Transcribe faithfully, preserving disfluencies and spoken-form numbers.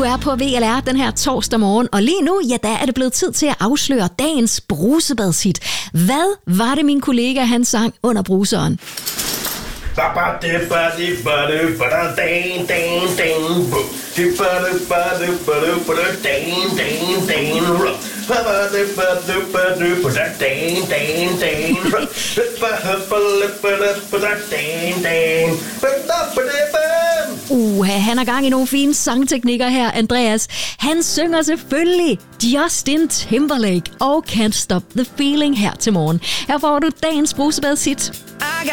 er på V L R den her torsdag morgen, og lige nu, ja, der er det blevet tid til at afsløre dagens brusebadshit. Hvad var det, min kollega han sang under bruseren? Uh, han har gang i nogle fine sangteknikker her, Andreas. Han synger selvfølgelig Justin Timberlake og Can't Stop the Feeling her til morgen. Her får du dagens brusebads hit.